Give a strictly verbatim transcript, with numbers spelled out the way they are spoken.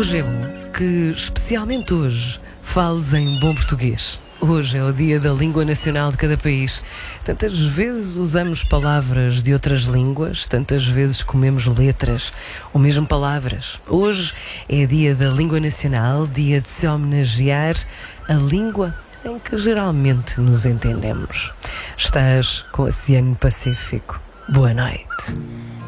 Hoje é bom que, especialmente hoje, fales em bom português. Hoje é o dia da língua nacional de cada país. Tantas vezes usamos palavras de outras línguas, tantas vezes comemos letras ou mesmo palavras. Hoje é dia da língua nacional, dia de se homenagear a língua em que geralmente nos entendemos. Estás com o Oceano Pacífico. Boa noite.